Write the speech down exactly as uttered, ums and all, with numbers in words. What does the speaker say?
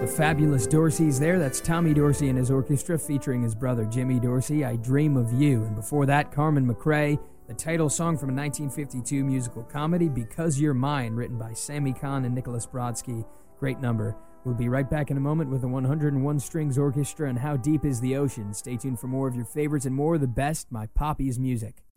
Fabulous Dorseys there. That's Tommy Dorsey and his orchestra featuring his brother Jimmy Dorsey, I Dream of You. And before that, Carmen McRae, the title song from a nineteen fifty-two musical comedy, Because You're Mine, written by Sammy Kahn and Nicholas Brodsky. Great number. We'll be right back in a moment with the one hundred one Strings Orchestra and How Deep is the Ocean. Stay tuned for more of your favorites and more of the best My Poppy's music.